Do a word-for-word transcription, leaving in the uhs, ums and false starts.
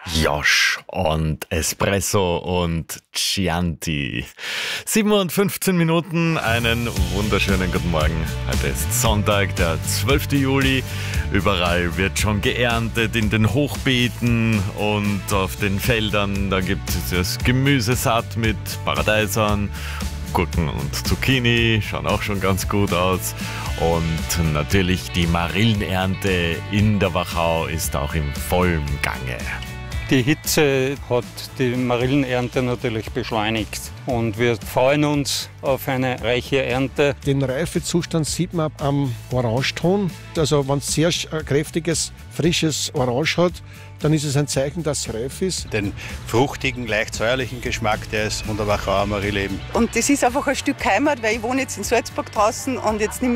Josh und Espresso und Chianti. sieben Uhr und fünfzehn Minuten, einen wunderschönen guten Morgen. Heute ist Sonntag, der zwölfte Juli. Überall wird schon geerntet in den Hochbeeten und auf den Feldern. Da gibt es das Gemüse satt mit Paradeisern, Gurken und Zucchini, schauen auch schon ganz gut aus. Und natürlich die Marillenernte in der Wachau ist auch im vollen Gange. Die Hitze hat die Marillenernte natürlich beschleunigt und wir freuen uns auf eine reiche Ernte. Den Reifezustand sieht man am Orangeton. Also wenn es sehr kräftiges, frisches Orange hat, dann ist es ein Zeichen, dass es reif ist. Den fruchtigen, leicht säuerlichen Geschmack, der ist von der Wachauer Marille eben. Und das ist einfach ein Stück Heimat, weil ich wohne jetzt in Salzburg draußen und jetzt